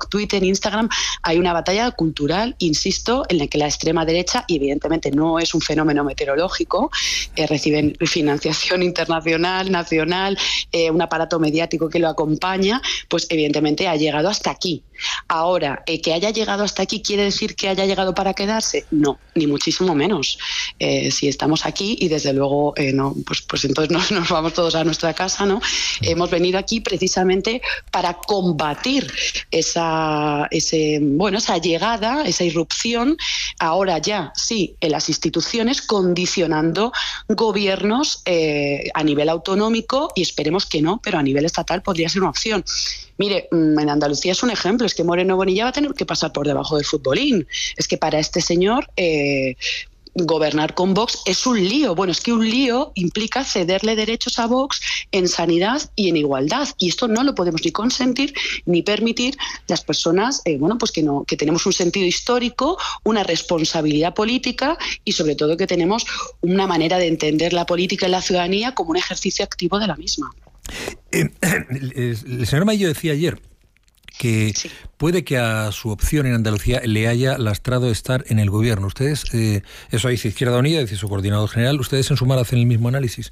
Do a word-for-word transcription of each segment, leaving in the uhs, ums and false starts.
Facebook, Twitter, Instagram, hay una batalla cultural, insisto, en la que la extrema derecha, y evidentemente no es un fenómeno meteorológico, eh, reciben financiación internacional, nacional, eh, un aparato mediático que lo acompaña, pues evidentemente ha llegado hasta aquí. Ahora, eh, que haya llegado hasta aquí, ¿quiere decir que haya llegado para quedarse? No, ni muchísimo menos. Eh, si estamos aquí y desde luego, eh, no, pues, pues entonces nos, nos vamos todos a nuestra casa, ¿no? Hemos venido aquí precisamente para combatir esa, ese, bueno, esa llegada, esa irrupción, ahora ya, sí, en las instituciones, condicionando gobiernos eh, a nivel autonómico, y esperemos que no, pero a nivel estatal podría ser una opción. Mire, en Andalucía es un ejemplo, es que Moreno Bonilla va a tener que pasar por debajo del futbolín. Es que para este señor eh, gobernar con Vox es un lío. Bueno, es que un lío implica cederle derechos a Vox en sanidad y en igualdad. Y esto no lo podemos ni consentir ni permitir las personas, eh, bueno, pues que, no, que tenemos un sentido histórico, una responsabilidad política y sobre todo que tenemos una manera de entender la política y la ciudadanía como un ejercicio activo de la misma. Eh, el señor Maillo decía ayer que sí, puede que a su opción en Andalucía le haya lastrado estar en el gobierno. Ustedes, eh, eso dice Izquierda Unida, dice su coordinador general, ¿ustedes en Sumar hacen el mismo análisis?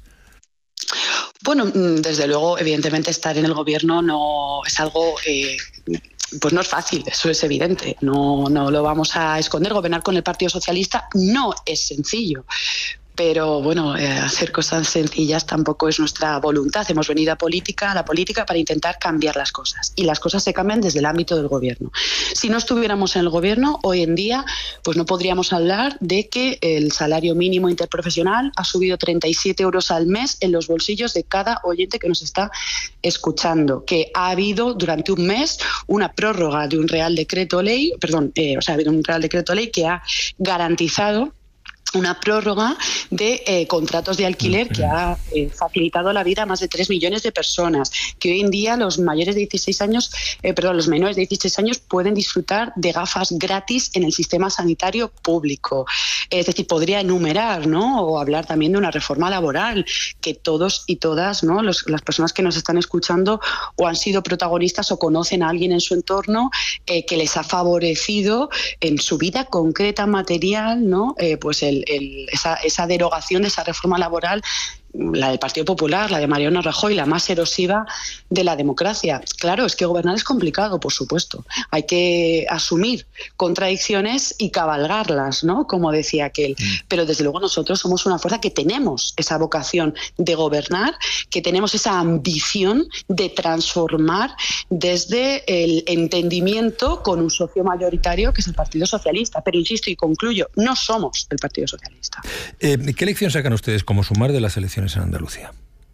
Bueno, desde luego, evidentemente estar en el gobierno no es algo... Eh, pues no es fácil, eso es evidente, no, no lo vamos a esconder. Gobernar con el Partido Socialista no es sencillo. Pero bueno, eh, hacer cosas sencillas tampoco es nuestra voluntad. Hemos venido a política, a la política para intentar cambiar las cosas. Y las cosas se cambian desde el ámbito del gobierno. Si no estuviéramos en el gobierno, hoy en día, pues no podríamos hablar de que el salario mínimo interprofesional ha subido treinta y siete euros al mes en los bolsillos de cada oyente que nos está escuchando. Que ha habido durante un mes una prórroga de un Real Decreto Ley, perdón, eh, o sea, ha habido un Real Decreto Ley que ha garantizado una prórroga de eh, contratos de alquiler que ha eh, facilitado la vida a más de tres millones de personas, que hoy en día los mayores de dieciséis años, eh, perdón, los menores de dieciséis años pueden disfrutar de gafas gratis en el sistema sanitario público. Es decir, podría enumerar, ¿no? O hablar también de una reforma laboral, que todos y todas, ¿no? Los, las personas que nos están escuchando o han sido protagonistas o conocen a alguien en su entorno eh, que les ha favorecido en su vida concreta, material, ¿no? Eh, pues el El, esa, esa derogación de esa reforma laboral, la del Partido Popular, la de Mariano Rajoy, la más erosiva de la democracia. Claro, es que gobernar es complicado, por supuesto. Hay que asumir contradicciones y cabalgarlas, ¿no? Como decía aquel. Mm. Pero desde luego nosotros somos una fuerza que tenemos esa vocación de gobernar, que tenemos esa ambición de transformar desde el entendimiento con un socio mayoritario que es el Partido Socialista. Pero insisto y concluyo, no somos el Partido Socialista. Eh, ¿Qué lección sacan ustedes como Sumar de las elecciones en Andalucía?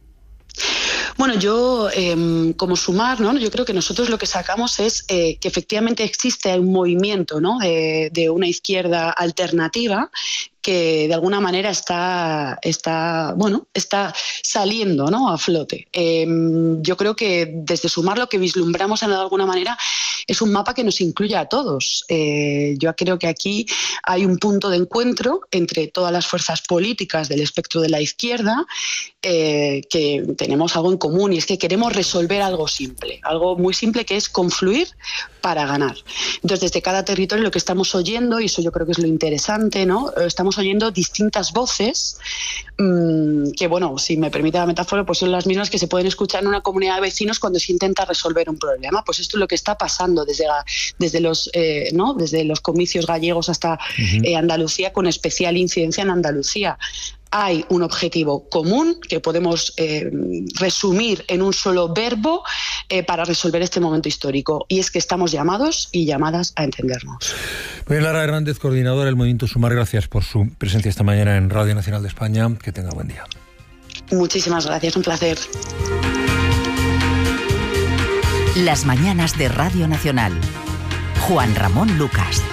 Bueno, yo eh, como Sumar, ¿no? Yo creo que nosotros lo que sacamos es eh, que efectivamente existe un movimiento, ¿no? de, de una izquierda alternativa que de alguna manera está, está, bueno, está saliendo, ¿no? a flote. Eh, yo creo que desde Sumar lo que vislumbramos de alguna manera es un mapa que nos incluye a todos. Eh, yo creo que aquí hay un punto de encuentro entre todas las fuerzas políticas del espectro de la izquierda, eh, que tenemos algo en común, y es que queremos resolver algo simple, algo muy simple, que es confluir para ganar. Entonces, desde cada territorio lo que estamos oyendo, y eso yo creo que es lo interesante, ¿no? Estamos oyendo distintas voces mmm, que, bueno, si me permite la metáfora, pues son las mismas que se pueden escuchar en una comunidad de vecinos cuando se intenta resolver un problema. Pues esto es lo que está pasando desde, la, desde, los, eh, ¿no? desde los comicios gallegos hasta uh-huh. eh, Andalucía, con especial incidencia en Andalucía. Hay un objetivo común que podemos eh, resumir en un solo verbo eh, para resolver este momento histórico, y es que estamos llamados y llamadas a entendernos. Muy Lara Hernández, coordinadora del Movimiento Sumar, gracias por su presencia esta mañana en Radio Nacional de España. Que tenga buen día. Muchísimas gracias, un placer. Las mañanas de Radio Nacional. Juan Ramón Lucas.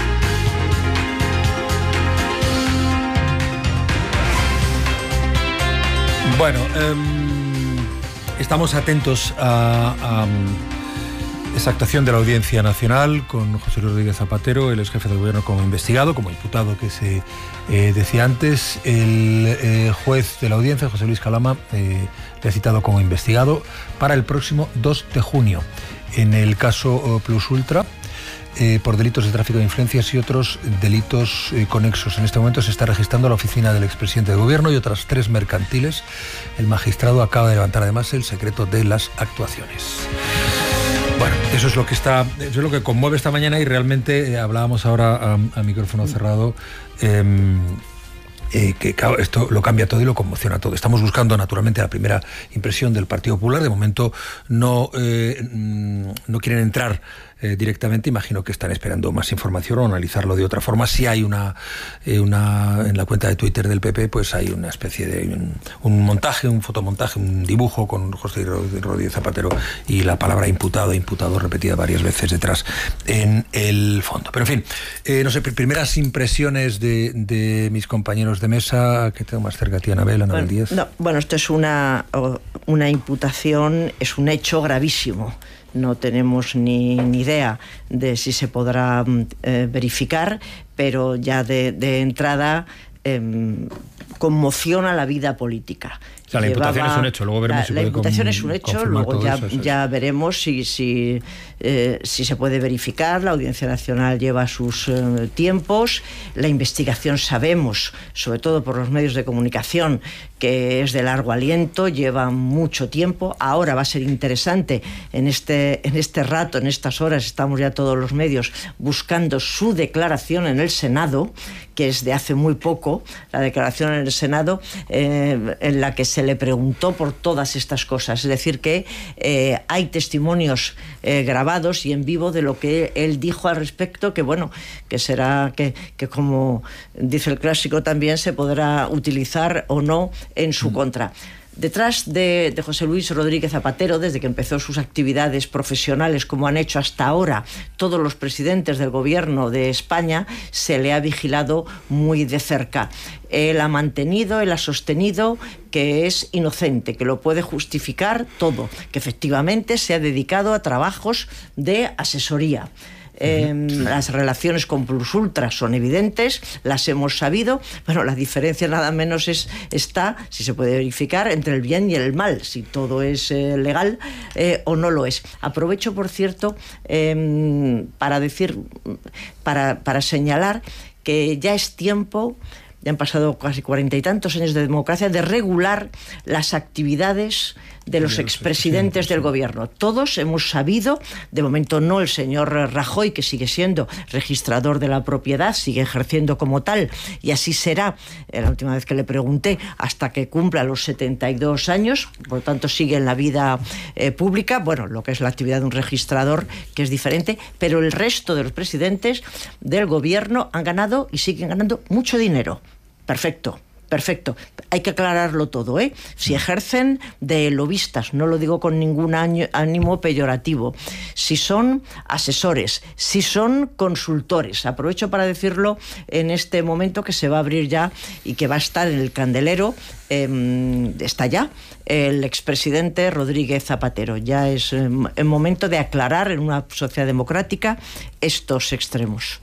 Bueno, eh, estamos atentos a, a esa actuación de la Audiencia Nacional con José Rodríguez Zapatero, el ex jefe del gobierno, como investigado, como imputado que se eh, decía antes. El eh, juez de la audiencia, José Luis Calama, eh, le ha citado como investigado para el próximo dos de junio. en el caso Plus Ultra, eh, por delitos de tráfico de influencias y otros delitos eh, conexos. En este momento se está registrando la oficina del expresidente de gobierno y otras tres mercantiles. El magistrado acaba de levantar además el secreto de las actuaciones. Bueno, eso es lo que está, eso es lo que conmueve esta mañana y realmente eh, hablábamos ahora a, a micrófono cerrado. Eh, Eh, que claro, esto lo cambia todo y lo conmociona todo. Estamos buscando naturalmente la primera impresión del Partido Popular. De momento no, eh, no quieren entrar eh, directamente. Imagino que están esperando más información o analizarlo de otra forma. Si hay una, eh, una en la cuenta de Twitter del P P, pues hay una especie de un, un montaje, un fotomontaje, un dibujo con José Rodríguez Zapatero y la palabra imputado, imputado repetida varias veces detrás en el fondo. Pero en fin, eh, no sé, primeras impresiones de, de mis compañeros de mesa, que tengo más cerca a ti, Anabel, Anabel bueno, Díaz. No, bueno, esto es una, una imputación, es un hecho gravísimo. No tenemos ni, ni idea de si se podrá eh, verificar, pero ya de, de entrada eh, conmociona la vida política. O sea, la Llevaba, imputación es un hecho, luego veremos la, si la puede imputación con, es un hecho, luego ya, eso, ya veremos si, si, eh, si se puede verificar. La Audiencia Nacional lleva sus eh, tiempos, la investigación sabemos, sobre todo por los medios de comunicación, que es de largo aliento, lleva mucho tiempo. Ahora va a ser interesante, en este, en este rato, en estas horas, estamos ya todos los medios buscando su declaración en el Senado, que es de hace muy poco, la declaración en el Senado, eh, en la que se le preguntó por todas estas cosas. Es decir, que eh, hay testimonios eh, grabados y en vivo de lo que él dijo al respecto, que bueno, que será que, que como dice el clásico también se podrá utilizar o no en su contra. Detrás de, de José Luis Rodríguez Zapatero, desde que empezó sus actividades profesionales, como han hecho hasta ahora todos los presidentes del gobierno de España, se le ha vigilado muy de cerca. Él ha mantenido, él ha sostenido que es inocente, que lo puede justificar todo, que efectivamente se ha dedicado a trabajos de asesoría. Eh, las relaciones con Plus Ultra son evidentes, las hemos sabido. Bueno, la diferencia nada menos es, está, si se puede verificar, entre el bien y el mal, si todo es eh, legal eh, o no lo es. Aprovecho, por cierto, eh, para decir, para, para señalar que ya es tiempo, ya han pasado casi cuarenta y tantos años de democracia, de regular las actividades de los expresidentes del gobierno. Todos hemos sabido, de momento no el señor Rajoy, que sigue siendo registrador de la propiedad, sigue ejerciendo como tal, y así será, la última vez que le pregunté, hasta que cumpla los setenta y dos años, por lo tanto sigue en la vida eh, pública, bueno, lo que es la actividad de un registrador, que es diferente, pero el resto de los presidentes del gobierno han ganado y siguen ganando mucho dinero. Perfecto. Perfecto. Hay que aclararlo todo, ¿eh? Si ejercen de lobistas, no lo digo con ningún ánimo peyorativo, si son asesores, si son consultores, aprovecho para decirlo en este momento que se va a abrir ya y que va a estar en el candelero, eh, está ya el expresidente Rodríguez Zapatero. Ya es eh, el momento de aclarar en una sociedad democrática estos extremos.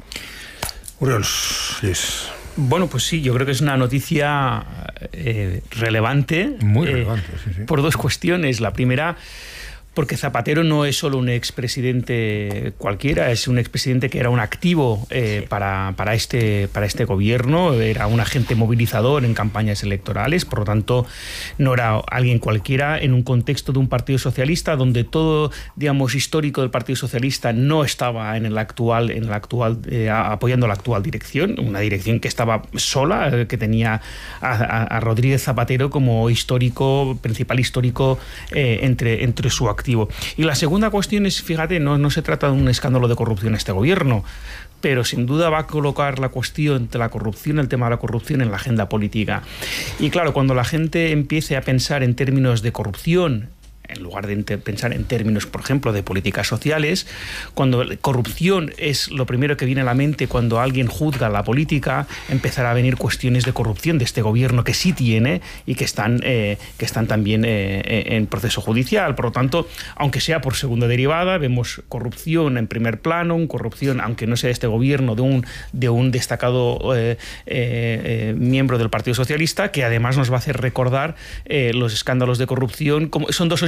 Uriols, yes. Bueno, pues sí, yo creo que es una noticia eh, relevante. Muy relevante, eh, sí, sí. Por dos cuestiones. La primera, porque Zapatero no es solo un expresidente cualquiera, es un expresidente que era un activo eh, sí. para, para, este, para este gobierno, era un agente movilizador en campañas electorales, por lo tanto no era alguien cualquiera en un contexto de un partido socialista donde todo, digamos, histórico del Partido Socialista no estaba en el actual, en el actual eh, apoyando la actual dirección, una dirección que estaba sola, eh, que tenía a, a, a Rodríguez Zapatero como histórico, principal histórico eh, entre, entre su activo. Y la segunda cuestión es, fíjate, no, no se trata de un escándalo de corrupción este gobierno, pero sin duda va a colocar la cuestión de la corrupción, el tema de la corrupción en la agenda política. Y claro, cuando la gente empiece a pensar en términos de corrupción, en lugar de pensar en términos, por ejemplo, de políticas sociales, cuando corrupción es lo primero que viene a la mente cuando alguien juzga la política, empezará a venir cuestiones de corrupción de este gobierno que sí tiene y que están, eh, que están también eh, en proceso judicial. Por lo tanto, aunque sea por segunda derivada, vemos corrupción en primer plano, corrupción, aunque no sea de este gobierno, de un, de un destacado eh, eh, miembro del Partido Socialista, que además nos va a hacer recordar eh, los escándalos de corrupción. Como, son dos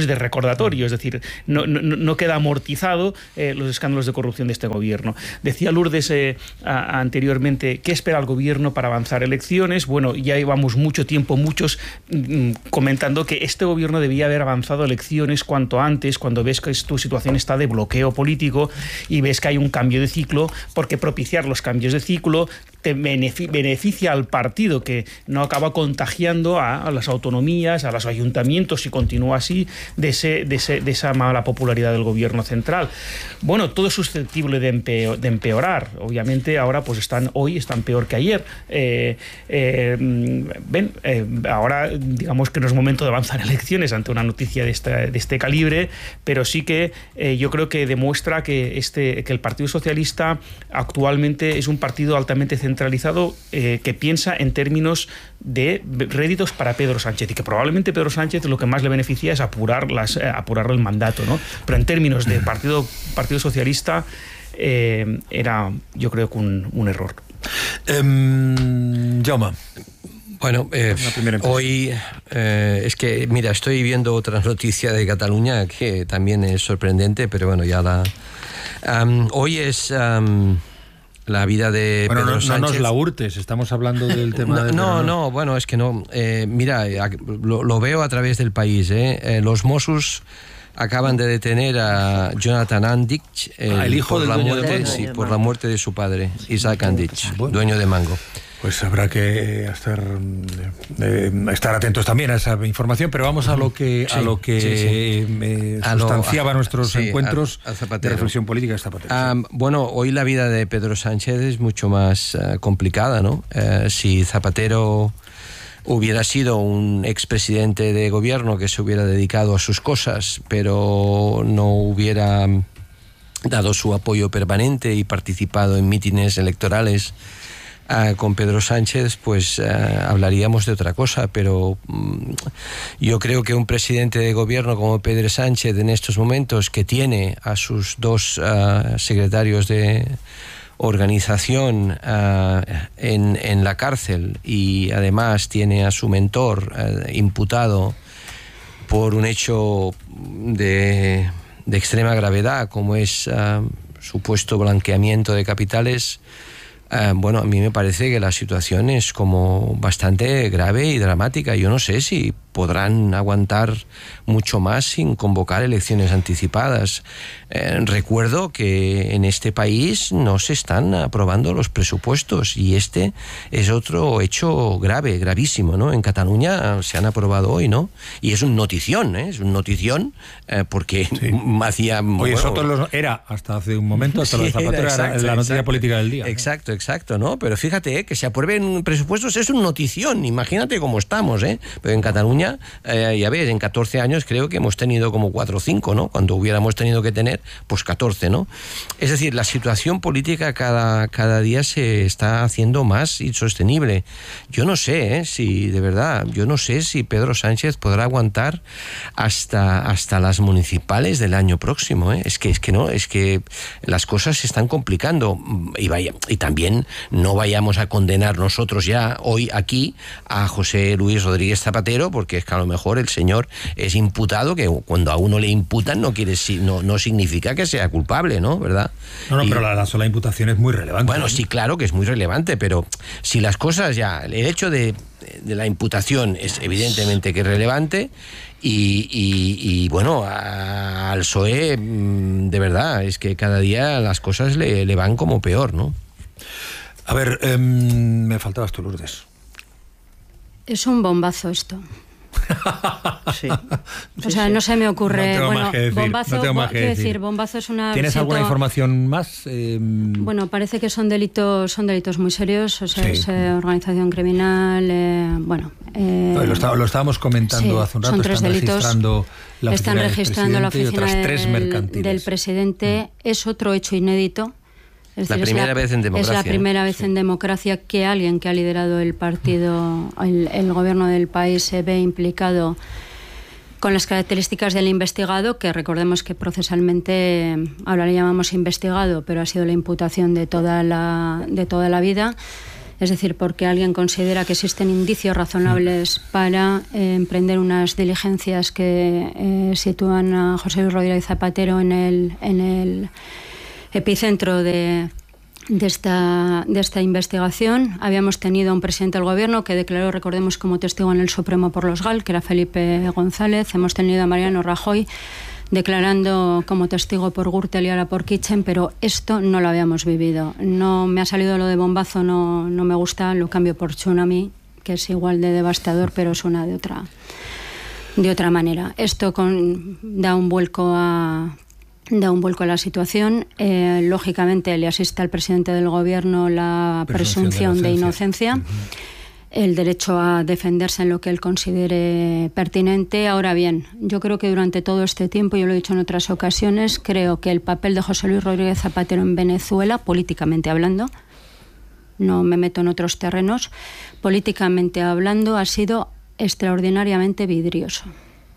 es de recordatorio, es decir, no, no, no queda amortizado eh, los escándalos de corrupción de este gobierno. Decía Lourdes eh, a, anteriormente, ¿qué espera el gobierno para avanzar elecciones? Bueno, ya llevamos mucho tiempo, muchos mm, comentando que este gobierno debía haber avanzado elecciones cuanto antes, cuando ves que tu situación está de bloqueo político y ves que hay un cambio de ciclo, porque propiciar los cambios de ciclo te beneficia al partido, que no acaba contagiando a, a las autonomías, a los ayuntamientos, si continúa así, de, ese, de, ese, de esa mala popularidad del gobierno central. Bueno, todo es susceptible de, empeor, de empeorar. Obviamente ahora pues están, hoy están peor que ayer. Eh, eh, ven, eh, ahora digamos que no es momento de avanzar elecciones ante una noticia de, esta, de este calibre, pero sí que eh, yo creo que demuestra que, este, que el Partido Socialista actualmente es un partido altamente centralizado, centralizado eh, que piensa en términos de réditos para Pedro Sánchez, y que probablemente Pedro Sánchez lo que más le beneficia es apurar, las, eh, apurar el mandato, ¿no? Pero en términos de Partido, partido Socialista eh, era, yo creo que un, un error. Um, Jaume. Bueno, eh, hoy eh, es que, mira, estoy viendo otra noticia de Cataluña que también es sorprendente, pero bueno, ya la... Um, hoy es... Um, la vida de bueno, Pedro no, Sánchez. No nos la hurtes, estamos hablando del tema no, de... No, no, bueno, es que no. Eh, mira, lo, lo veo a través del país. Eh. Eh, los Mossos acaban de detener a Jonathan Andich, eh, ah, el hijo por, del la dueño muerte, de sí, por la muerte de su padre, Isaac Andich, bueno, dueño de Mango. Pues habrá que estar, eh, estar atentos también a esa información, pero vamos a lo que sí, a lo que sí, sí. Eh, sustanciaba a, nuestros sí, encuentros a, a de reflexión política de Zapatero. Um, sí. Bueno, hoy la vida de Pedro Sánchez es mucho más uh, complicada, ¿no? Uh, si Zapatero hubiera sido un expresidente de gobierno que se hubiera dedicado a sus cosas, pero no hubiera dado su apoyo permanente y participado en mítines electorales Uh, con Pedro Sánchez, pues uh, hablaríamos de otra cosa, pero um, yo creo que un presidente de gobierno como Pedro Sánchez en estos momentos, que tiene a sus dos uh, secretarios de organización uh, en, en la cárcel, y además tiene a su mentor uh, imputado por un hecho de, de extrema gravedad, como es uh, supuesto blanqueamiento de capitales. Uh, bueno, a mí me parece que la situación es como bastante grave y dramática. Yo no sé si podrán aguantar mucho más sin convocar elecciones anticipadas. Eh, recuerdo que en este país no se están aprobando los presupuestos, y este es otro hecho grave, gravísimo, ¿no? En Cataluña se han aprobado hoy, ¿no? Y es un notición, ¿eh? Es un notición eh, porque sí. hacía... Oye, bueno, los, era hasta hace un momento, hasta sí, lo de Zapatero, era, exacto, era la noticia exacto, política del día. Exacto, ¿no? exacto, ¿no? Pero fíjate, ¿eh? que se aprueben presupuestos es un notición, imagínate cómo estamos, ¿eh? Pero en Cataluña Eh, ya ves, en catorce años creo que hemos tenido como cuatro o cinco, ¿no? Cuando hubiéramos tenido que tener, pues catorce, ¿no? Es decir, la situación política cada, cada día se está haciendo más insostenible. Yo no sé, ¿eh? si de verdad, yo no sé si Pedro Sánchez podrá aguantar hasta, hasta las municipales del año próximo, ¿eh? Es que, es que no, es que las cosas se están complicando, y, vaya, y también no vayamos a condenar nosotros ya hoy aquí a José Luis Rodríguez Zapatero, porque es que a lo mejor el señor es imputado, que cuando a uno le imputan no quiere no, no significa que sea culpable, ¿no? ¿Verdad? No, no, y, pero la, la sola imputación es muy relevante. Bueno, ¿no? sí, claro que es muy relevante, pero si las cosas ya, el hecho de, de la imputación es evidentemente que es relevante, y, y, y bueno, a, al P S O E de verdad es que cada día las cosas le, le van como peor, ¿no? A ver, eh, me faltabas tú, Lourdes. Es un bombazo esto. Sí. O sea, no se me ocurre. No bueno, decir, bombazo, no tengo más que quiero decir. decir, bombazo es una. ¿Tienes siento, alguna información más? Eh... Bueno, parece que son delitos, son delitos muy serios. O sea, sí. es eh, organización criminal. Eh, bueno. Eh, no, lo, está, lo estábamos comentando sí, hace un rato. Son tres están delitos. Registrando la están registrando la oficina tres del, del presidente. Mm. Es otro hecho inédito. Es la decir, primera es la, vez en democracia. Es la primera ¿eh? vez sí. en democracia que alguien que ha liderado el partido, el, el gobierno del país, se ve implicado con las características del investigado, que recordemos que procesalmente ahora le llamamos investigado, pero ha sido la imputación de toda la, de toda la vida. Es es decir, porque alguien considera que existen indicios razonables para eh, emprender unas diligencias que eh, sitúan a José Luis Rodríguez Zapatero en el, en el epicentro de, de, esta, de esta investigación. Habíamos tenido a un presidente del gobierno que declaró, recordemos, como testigo en el Supremo por los GAL, que era Felipe González. Hemos tenido a Mariano Rajoy declarando como testigo por Gürtel y ahora por Kitchen, pero esto no lo habíamos vivido. No me ha salido lo de bombazo, no, no me gusta, lo cambio por tsunami, que es igual de devastador, pero suena de otra, de otra manera. Esto con, da un vuelco a... da un vuelco a la situación. Eh, lógicamente le asiste al presidente del gobierno la presunción, presunción de inocencia, de inocencia. Uh-huh. El derecho a defenderse en lo que él considere pertinente. Ahora bien, yo creo que durante todo este tiempo, yo lo he dicho en otras ocasiones, creo que el papel de José Luis Rodríguez Zapatero en Venezuela, políticamente hablando, no me meto en otros terrenos, políticamente hablando, ha sido extraordinariamente vidrioso.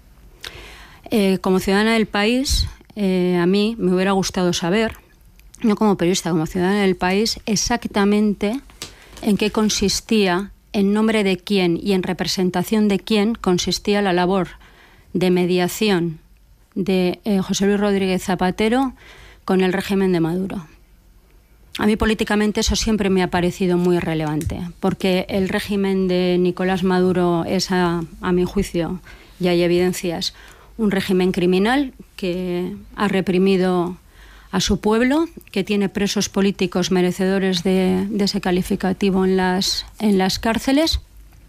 Eh, como ciudadana del país, eh, a mí me hubiera gustado saber, no como periodista, como ciudadana del país, exactamente en qué consistía, en nombre de quién y en representación de quién consistía la labor de mediación de eh, José Luis Rodríguez Zapatero con el régimen de Maduro. A mí políticamente eso siempre me ha parecido muy relevante, porque el régimen de Nicolás Maduro es, a, a mi juicio, y hay evidencias, un régimen criminal que ha reprimido a su pueblo, que tiene presos políticos merecedores de, de ese calificativo en las, en las cárceles,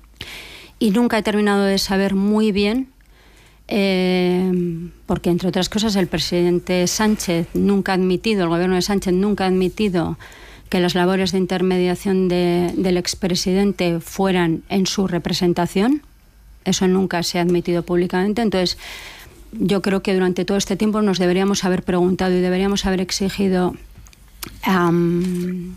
y nunca he terminado de saber muy bien, eh, porque entre otras cosas el presidente Sánchez nunca ha admitido, el gobierno de Sánchez nunca ha admitido que las labores de intermediación de, del expresidente fueran en su representación. Eso nunca se ha admitido públicamente. Entonces, yo creo que durante todo este tiempo nos deberíamos haber preguntado y deberíamos haber exigido um,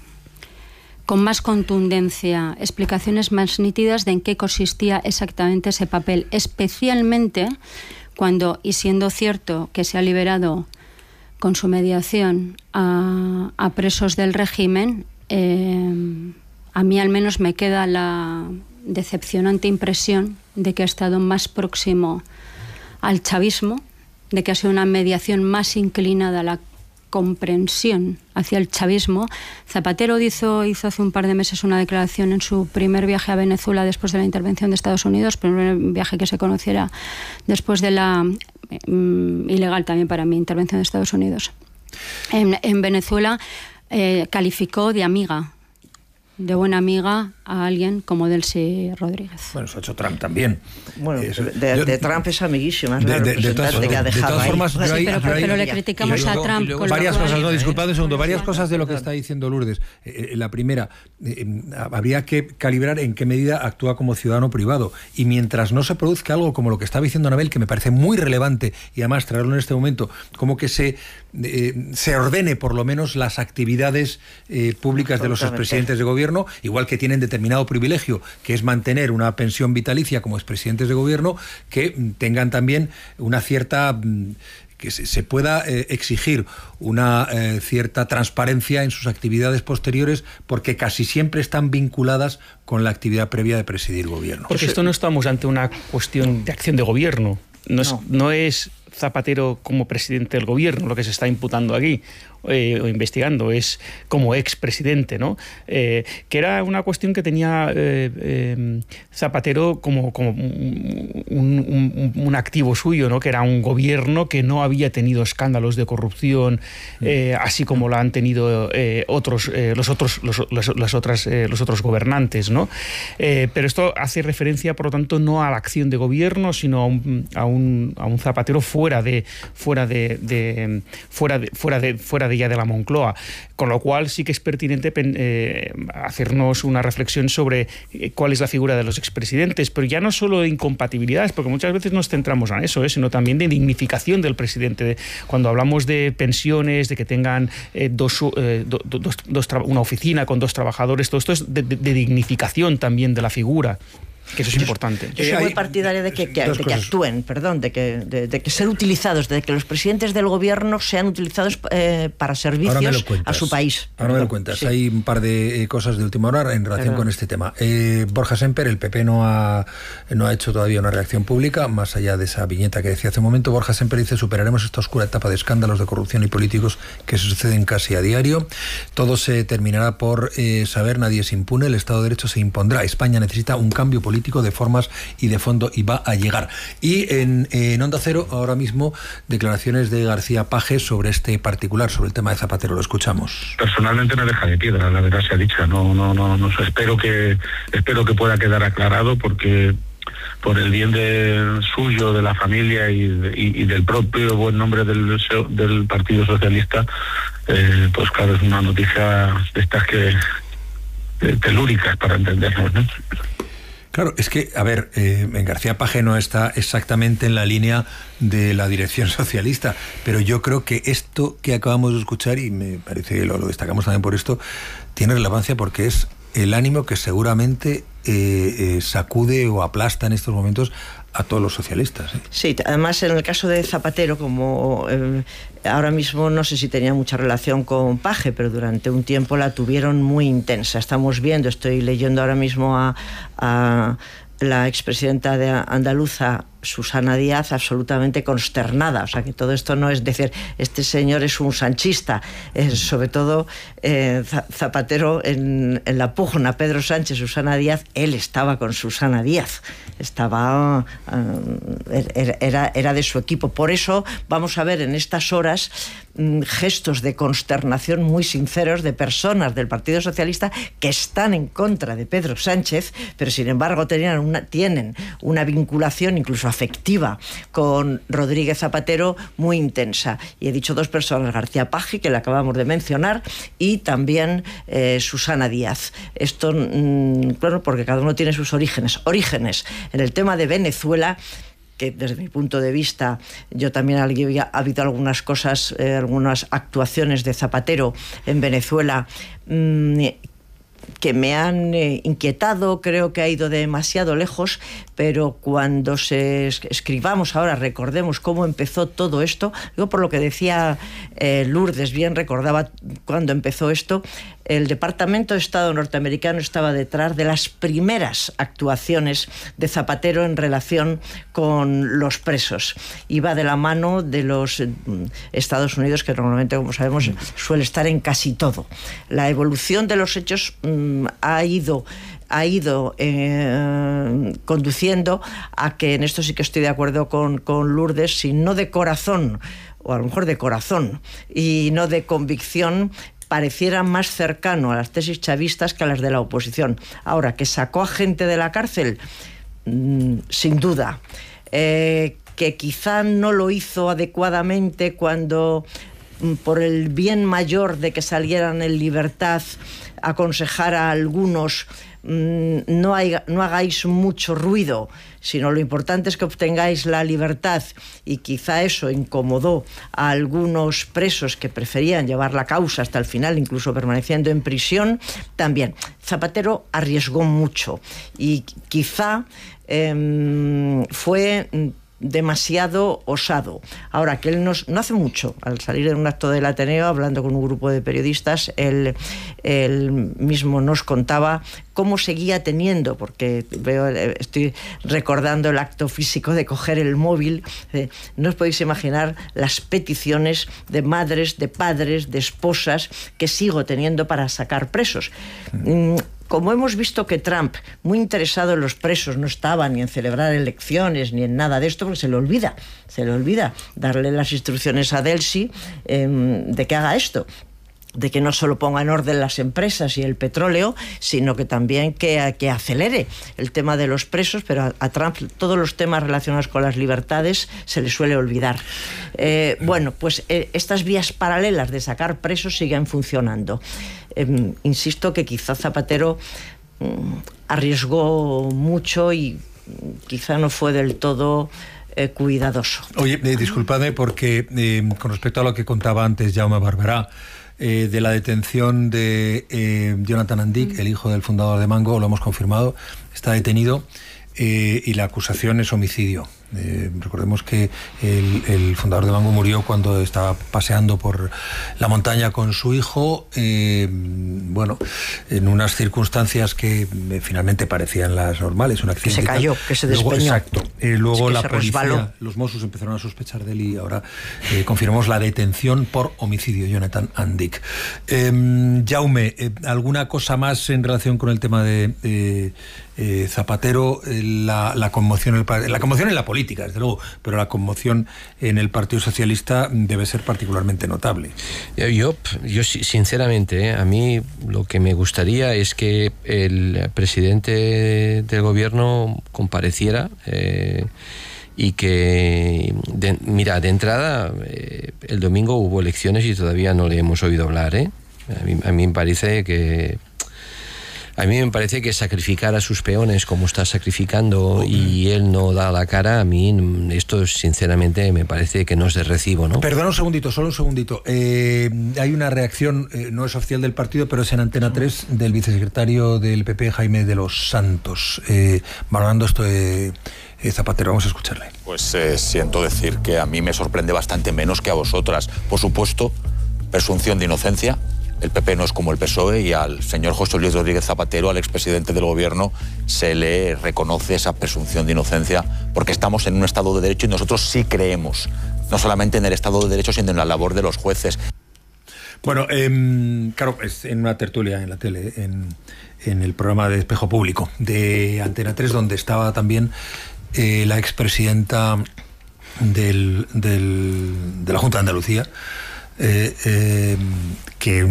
con más contundencia explicaciones más nítidas de en qué consistía exactamente ese papel, especialmente cuando, y siendo cierto que se ha liberado con su mediación a, a presos del régimen, eh, a mí al menos me queda la decepcionante impresión de que ha estado más próximo al chavismo, de que ha sido una mediación más inclinada a la comprensión hacia el chavismo. Zapatero hizo, hizo hace un par de meses una declaración en su primer viaje a Venezuela después de la intervención de Estados Unidos, primer viaje que se conociera después de la mm, ilegal también para mí intervención de Estados Unidos en, en Venezuela. Eh, calificó de amiga, de buena amiga, a alguien como Delcy Rodríguez. Bueno, eso ha hecho Trump también. Bueno, de, de, yo, de Trump es amiguísima, es de, la de, de, todas, que ha dejado de todas formas, ahí. yo ahí, sí, pero, yo ahí, pero le criticamos y luego, a Trump. Y con varias cual, cosas, no, disculpad un segundo, varias sí, cosas de lo que está diciendo Lourdes. Eh, la primera, eh, habría que calibrar en qué medida actúa como ciudadano privado. Y mientras no se produzca algo como lo que estaba diciendo Anabel, que me parece muy relevante, y además traerlo en este momento, como que se, eh, se ordene por lo menos las actividades eh, públicas de los expresidentes de gobierno, igual que tienen determinado privilegio, que es mantener una pensión vitalicia como expresidentes de gobierno, que tengan también una cierta, que se, se pueda eh, exigir una eh, cierta transparencia en sus actividades posteriores, porque casi siempre están vinculadas con la actividad previa de presidir gobierno. Porque esto no estamos ante una cuestión de acción de gobierno, no es, no. no es Zapatero como presidente del gobierno lo que se está imputando aquí eh, o investigando, es como expresidente, ¿no? Eh, que era una cuestión que tenía eh, eh, Zapatero como, como un, un, un activo suyo, ¿no? Que era un gobierno que no había tenido escándalos de corrupción, eh, así como lo han tenido eh, otros, eh, los otros, los, los, las otras, eh, los otros gobernantes, ¿no? Eh, pero esto hace referencia, por lo tanto, no a la acción de gobierno, sino a un, a un, a un Zapatero fuera de, fuera de, de fuera de, fuera de, fuera de ya de la Moncloa, con lo cual sí que es pertinente eh, hacernos una reflexión sobre eh, cuál es la figura de los expresidentes, pero ya no solo de incompatibilidades, porque muchas veces nos centramos en eso, eh, sino también de dignificación del presidente. Cuando hablamos de pensiones, de que tengan eh, dos, eh, do, dos, dos una oficina con dos trabajadores, todo esto es de, de, de dignificación también de la figura. Que eso es importante. Yo soy muy partidaria de que, que, de que actúen, perdón, de que, de, de que ser utilizados, de que los presidentes del gobierno sean utilizados eh, para servicios a su país. Ahora me lo cuentas. Sí. Hay un par de eh, cosas de última hora en relación Perdón. con este tema. Eh, Borja Semper, el P P no ha, no ha hecho todavía una reacción pública, más allá de esa viñeta que decía hace un momento. Borja Semper dice: superaremos esta oscura etapa de escándalos de corrupción y políticos que se suceden casi a diario. Todo se terminará por eh, saber, nadie es impune, el Estado de Derecho se impondrá. España necesita un cambio político de formas y de fondo, y va a llegar. Y en, en Onda Cero, ahora mismo, declaraciones de García Page sobre este particular, sobre el tema de Zapatero. Lo escuchamos. Personalmente no deja de piedra, la verdad sea dicha. No, no, no, no espero que espero que pueda quedar aclarado, porque por el bien de suyo, de la familia y, de, y, y del propio buen nombre del, del Partido Socialista, eh, pues claro, es una noticia de estas que eh, telúricas para entendernos, ¿no? Claro, es que, a ver, eh, García Page no está exactamente en la línea de la dirección socialista, pero yo creo que esto que acabamos de escuchar, y me parece que lo, lo destacamos también por esto, tiene relevancia porque es el ánimo que seguramente eh, eh, sacude o aplasta en estos momentos a todos los socialistas, ¿eh? Sí, además en el caso de Zapatero, como eh, ahora mismo no sé si tenía mucha relación con Page, pero durante un tiempo la tuvieron muy intensa. Estamos viendo, estoy leyendo ahora mismo a, a la expresidenta de andaluza, Susana Díaz, absolutamente consternada. O sea, que todo esto no es decir, este señor es un sanchista. Eh, sobre todo eh, Zapatero en, en la pugna, Pedro Sánchez, Susana Díaz, él estaba con Susana Díaz. Estaba... Eh, era, era de su equipo. Por eso vamos a ver en estas horas mm, gestos de consternación muy sinceros de personas del Partido Socialista que están en contra de Pedro Sánchez, pero sin embargo tenían una, tienen una vinculación incluso afectiva con Rodríguez Zapatero muy intensa. Y he dicho dos personas, García Page, que le acabamos de mencionar, y también eh, Susana Díaz. Esto, mmm, claro, porque cada uno tiene sus orígenes. Orígenes. En el tema de Venezuela, que desde mi punto de vista, yo también había habido algunas cosas, eh, algunas actuaciones de Zapatero en Venezuela, mmm, que me han eh, inquietado. Creo que ha ido demasiado lejos, pero cuando se escribamos ahora, recordemos cómo empezó todo esto. Digo, por lo que decía eh, Lourdes, bien recordaba cuando empezó esto. El Departamento de Estado norteamericano estaba detrás de las primeras actuaciones de Zapatero en relación con los presos. Iba de la mano de los Estados Unidos, que normalmente, como sabemos, suele estar en casi todo. La evolución de los hechos mmm, ha ido... ha ido eh, conduciendo a que, en esto sí que estoy de acuerdo con, con Lourdes, si no de corazón, o a lo mejor de corazón, y no de convicción, pareciera más cercano a las tesis chavistas que a las de la oposición. Ahora, que sacó a gente de la cárcel, mmm, sin duda. Eh, que quizá no lo hizo adecuadamente cuando, por el bien mayor de que salieran en libertad, aconsejara a algunos: no, hay, no hagáis mucho ruido, sino lo importante es que obtengáis la libertad. Y quizá eso incomodó a algunos presos que preferían llevar la causa hasta el final, incluso permaneciendo en prisión. También Zapatero arriesgó mucho y quizá eh, fue demasiado osado. Ahora, que él nos, no hace mucho, al salir de un acto del Ateneo, hablando con un grupo de periodistas, él, él mismo nos contaba cómo seguía teniendo, porque veo, estoy recordando el acto físico de coger el móvil. Eh, no os podéis imaginar las peticiones de madres, de padres, de esposas que sigo teniendo para sacar presos. Mm. Como hemos visto que Trump, muy interesado en los presos, no estaba ni en celebrar elecciones ni en nada de esto, porque se le olvida, se le olvida darle las instrucciones a Delcy eh, de que haga esto, de que no solo ponga en orden las empresas y el petróleo, sino que también que, que acelere el tema de los presos. Pero a, a Trump todos los temas relacionados con las libertades se le suele olvidar. Eh, bueno, pues eh, estas vías paralelas de sacar presos siguen funcionando. Eh, insisto que quizá Zapatero mm, arriesgó mucho y quizá no fue del todo eh, cuidadoso. Oye, eh, disculpadme porque eh, con respecto a lo que contaba antes Jaume Barberá, Eh, de la detención de eh, Jonathan Andic, el hijo del fundador de Mango, lo hemos confirmado, está detenido. eh, y la acusación es homicidio. Eh, recordemos que el, el fundador de Bangu murió cuando estaba paseando por la montaña con su hijo, eh, bueno, en unas circunstancias que eh, finalmente parecían las normales, un accidente. Que se cayó, que se despeñó. Luego, exacto. Eh, luego es la se policía, resbaló. los Mossos empezaron a sospechar de él y ahora eh, confirmamos la detención por homicidio, Jonathan Andic. Eh, Jaume, eh, ¿alguna cosa más en relación con el tema de eh, eh, Zapatero? Eh, la, la conmoción, en el, la conmoción en la política, desde luego, pero la conmoción en el Partido Socialista debe ser particularmente notable. Yo, yo sinceramente, eh, a mí lo que me gustaría es que el presidente del gobierno compareciera eh, y que, de, mira, de entrada, eh, el domingo hubo elecciones y todavía no le hemos oído hablar, ¿eh? A mí, a mí me parece que A mí me parece que sacrificar a sus peones como está sacrificando y él no da la cara, a mí esto sinceramente me parece que no es de recibo, ¿no? Perdona un segundito, solo un segundito. Eh, hay una reacción, eh, no es oficial del partido, pero es en Antena tres, del vicesecretario del P P, Jaime de los Santos, eh, valorando esto de eh, Zapatero. Vamos a escucharle. Pues eh, siento decir que a mí me sorprende bastante menos que a vosotras. Por supuesto, presunción de inocencia. El P P no es como el P S O E y al señor José Luis Rodríguez Zapatero, al expresidente del gobierno, se le reconoce esa presunción de inocencia porque estamos en un Estado de Derecho y nosotros sí creemos, no solamente en el Estado de Derecho, sino en la labor de los jueces. Bueno, eh, claro, es en una tertulia en la tele, en, en el programa de Espejo Público de Antena tres, donde estaba también eh, la expresidenta del, del, de la Junta de Andalucía, Eh, eh, que,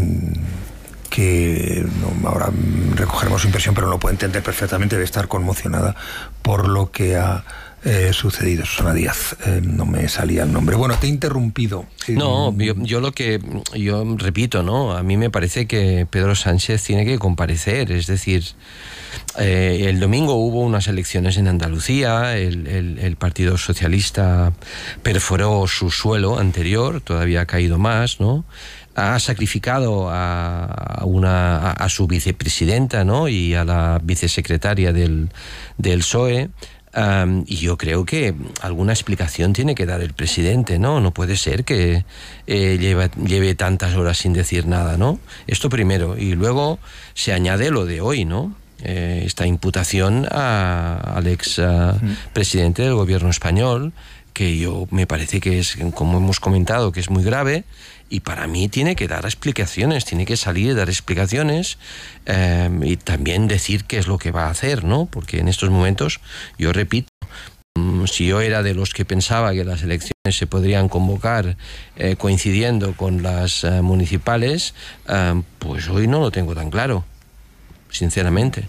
que no, ahora recogeremos su impresión, pero lo puede entender perfectamente, de estar conmocionada por lo que ha eh, sucedido. Susana Díaz, eh, no me salía el nombre. Bueno, te he interrumpido. No, yo, yo lo que yo repito, ¿no? A mí me parece que Pedro Sánchez tiene que comparecer, es decir, eh, el domingo hubo unas elecciones en Andalucía, el, el, el Partido Socialista perforó su suelo anterior, todavía ha caído más, ¿no? Ha sacrificado a, una, a, a su vicepresidenta, ¿no? Y a la vicesecretaria del, del P S O E. Um, y yo creo que alguna explicación tiene que dar el presidente, ¿no? No puede ser que eh, lleve, lleve tantas horas sin decir nada, ¿no? Esto primero. Y luego se añade lo de hoy, ¿no? Eh, esta imputación a, al ex uh, presidente del gobierno español, que yo me parece que es, como hemos comentado, que es muy grave. Y para mí tiene que dar explicaciones, tiene que salir y dar explicaciones eh, y también decir qué es lo que va a hacer, ¿no? Porque en estos momentos, yo repito, si yo era de los que pensaba que las elecciones se podrían convocar eh, coincidiendo con las eh, municipales, eh, pues hoy no lo tengo tan claro, sinceramente.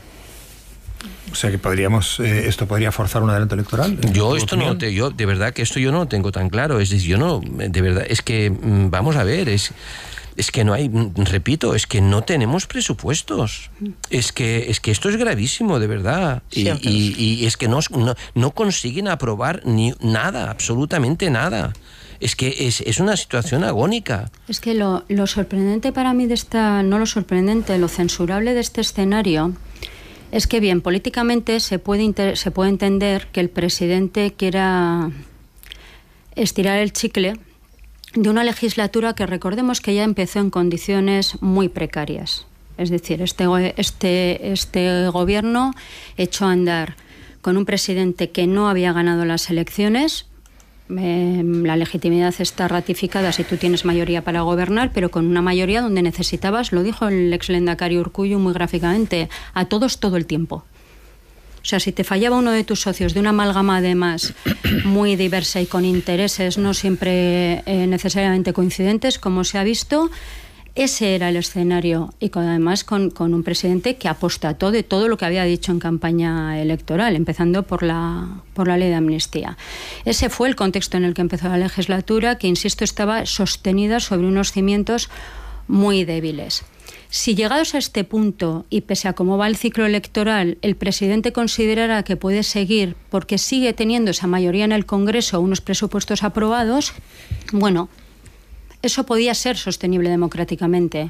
O sea que podríamos, eh, esto podría forzar un adelanto electoral. Yo esto opinión? no te, yo de verdad que esto yo no lo tengo tan claro. Es decir, yo no, de verdad, es que vamos a ver, es, es que no hay, repito, es que no tenemos presupuestos. Es que, es que esto es gravísimo, de verdad. Y, y, y es que no, no, no consiguen aprobar ni nada, absolutamente nada. Es que es, es una situación agónica. Es que lo, lo sorprendente para mí de esta, no lo sorprendente, lo censurable de este escenario, es que bien, políticamente se puede, inter- se puede entender que el presidente quiera estirar el chicle de una legislatura que recordemos que ya empezó en condiciones muy precarias. Es decir, este, este, este gobierno echó a andar con un presidente que no había ganado las elecciones. Eh, la legitimidad está ratificada si tú tienes mayoría para gobernar, pero con una mayoría donde necesitabas, lo dijo el ex Lehendakari Urkullu muy gráficamente, a todos todo el tiempo. O sea, si te fallaba uno de tus socios de una amalgama además muy diversa y con intereses no siempre eh, necesariamente coincidentes, como se ha visto, ese era el escenario, y con, además con, con un presidente que apostató de todo lo que había dicho en campaña electoral, empezando por la, por la ley de amnistía. Ese fue el contexto en el que empezó la legislatura, que, insisto, estaba sostenida sobre unos cimientos muy débiles. Si llegados a este punto, y pese a cómo va el ciclo electoral, el presidente considerara que puede seguir porque sigue teniendo esa mayoría en el Congreso, unos presupuestos aprobados, bueno, eso podía ser sostenible democráticamente.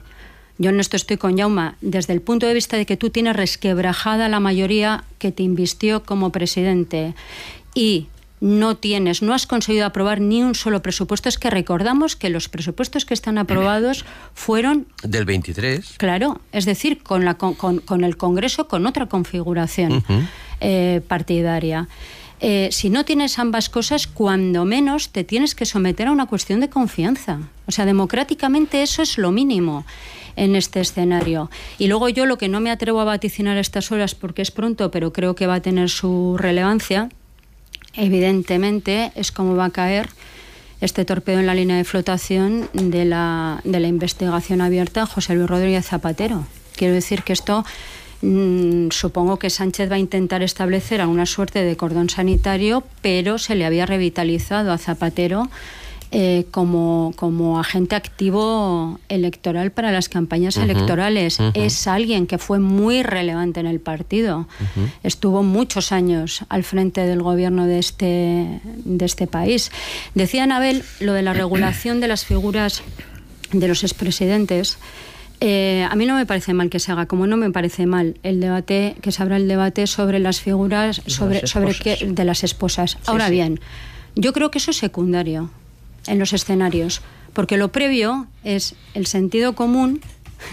yo en esto estoy con Jaume, desde el punto de vista de que tú tienes resquebrajada la mayoría que te invistió como presidente y no tienes, no has conseguido aprobar ni un solo presupuesto. Es que recordamos que los presupuestos que están aprobados fueron... Del veintitrés. Claro, es decir, con, la, con, con el Congreso con otra configuración uh-huh. eh, partidaria. Eh, si no tienes ambas cosas, cuando menos te tienes que someter a una cuestión de confianza. O sea, democráticamente eso es lo mínimo en este escenario. Y luego yo lo que no me atrevo a vaticinar a estas horas porque es pronto, pero creo que va a tener su relevancia, evidentemente, es cómo va a caer este torpedo en la línea de flotación de la, de la investigación abierta a José Luis Rodríguez Zapatero. Quiero decir que esto, mmm, supongo que Sánchez va a intentar establecer alguna suerte de cordón sanitario, pero se le había revitalizado a Zapatero Eh, como, como agente activo electoral para las campañas uh-huh, electorales. Uh-huh. Es alguien que fue muy relevante en el partido. Uh-huh. Estuvo muchos años al frente del gobierno de este, de este país. Decía Anabel lo de la regulación de las figuras de los expresidentes. Eh, a mí no me parece mal que se haga, como no me parece mal el debate, que se abra el debate sobre las figuras sobre, sobre qué, de las esposas. Sí, Ahora sí. bien, yo creo que eso es secundario en los escenarios, porque lo previo es el sentido común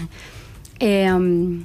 eh, um,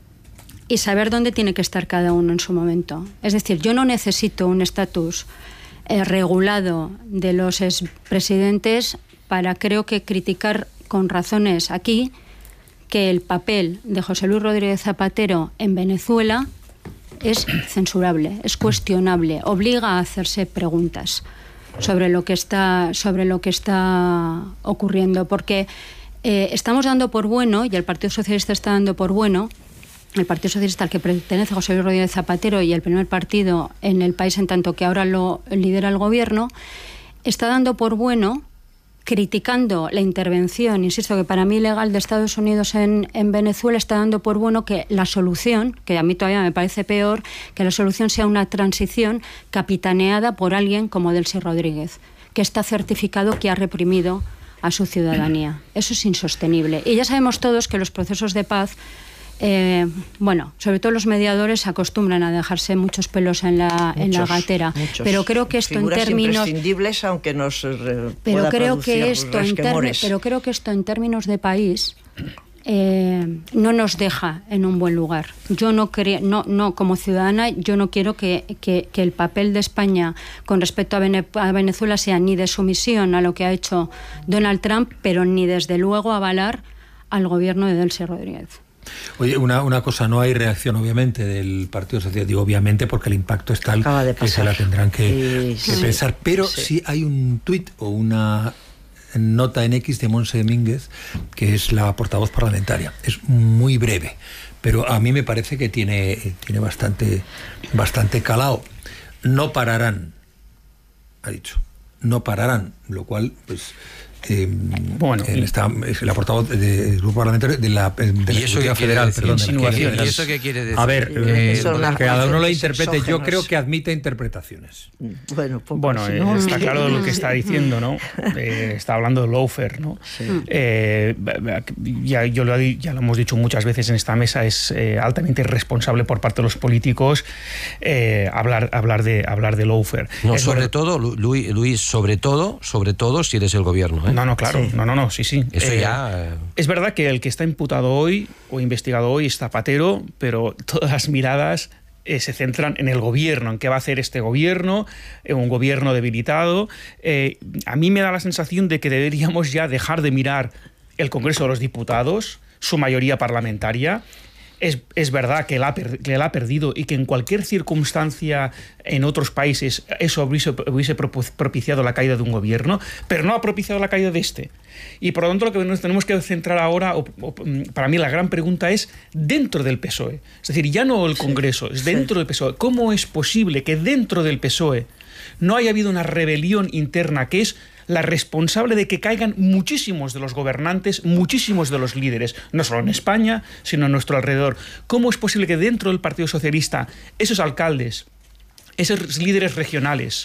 y saber dónde tiene que estar cada uno en su momento. Es decir, yo no necesito un estatus eh, regulado de los expresidentes para, creo que, criticar con razones aquí que el papel de José Luis Rodríguez Zapatero en Venezuela es censurable, es cuestionable, obliga a hacerse preguntas sobre lo que está sobre lo que está ocurriendo, porque eh, estamos dando por bueno, y el Partido Socialista está dando por bueno, el Partido Socialista al que pertenece José Luis Rodríguez Zapatero y el primer partido en el país en tanto que ahora lo lidera el gobierno, está dando por bueno, criticando la intervención, insisto que para mí ilegal, de Estados Unidos en, en Venezuela, está dando por bueno que la solución, que a mí todavía me parece peor, que la solución sea una transición capitaneada por alguien como Delcy Rodríguez, que está certificado que ha reprimido a su ciudadanía. Eso es insostenible. Y ya sabemos todos que los procesos de paz, eh, bueno, sobre todo los mediadores acostumbran a dejarse muchos pelos en la, muchos, en la gatera. Muchos. Pero creo que esto Figuras en términos imprescindibles, aunque nos eh, pero pueda creo que esto en resquemores. Pero creo que esto en términos de país eh, no nos deja en un buen lugar. Yo no creo, no, no como ciudadana, yo no quiero que, que, que el papel de España con respecto a, Vene, a Venezuela sea ni de sumisión a lo que ha hecho Donald Trump, pero ni desde luego avalar al gobierno de Delcy Rodríguez. Oye, una, una cosa, no hay reacción obviamente del Partido Socialista, digo obviamente porque el impacto es tal que se la tendrán que, sí, que sí, pensar, pero sí. sí hay un tuit o una nota en X de Montse Domínguez, que es la portavoz parlamentaria. Es muy breve, pero a mí me parece que tiene, tiene bastante, bastante calado. No pararán, ha dicho, no pararán, lo cual pues... Eh, bueno, en esta, es la portavoz del grupo parlamentario de la, de la Ejecutiva Federal, perdón, de la ¿Y eso qué quiere decir? A ver, eh, que cada uno lo interprete. Yo creo que admite interpretaciones. Bueno, bueno si no... está claro lo que está diciendo, ¿no? Eh, está hablando de lawfare, ¿no? Sí. Eh, ya, yo lo, ya lo hemos dicho muchas veces en esta mesa, es eh, altamente irresponsable por parte de los políticos eh, hablar, hablar de hablar de lawfare. No, es sobre verdad... todo, Luis, Luis, sobre todo, sobre todo si eres el gobierno, ¿eh? No, no, claro, sí. no, no, no, sí, sí. Eso eh, ya... Es verdad que el que está imputado hoy o investigado hoy es Zapatero, pero todas las miradas eh, se centran en el gobierno, en qué va a hacer este gobierno, eh, un gobierno debilitado. Eh, a mí me da la sensación de que deberíamos ya dejar de mirar el Congreso de los Diputados, su mayoría parlamentaria. Es, es verdad que él, ha per, que él ha perdido y que en cualquier circunstancia en otros países eso hubiese, hubiese propiciado la caída de un gobierno, pero no ha propiciado la caída de este. Y por lo tanto lo que nos tenemos que centrar ahora, o, o, para mí la gran pregunta es dentro del P S O E. Es decir, ya no el Congreso, sí, es dentro sí. del P S O E. ¿Cómo es posible que dentro del P S O E no haya habido una rebelión interna que es la responsable de que caigan muchísimos de los gobernantes, muchísimos de los líderes, no solo en España, sino a nuestro alrededor? ¿Cómo es posible que dentro del Partido Socialista esos alcaldes, esos líderes regionales,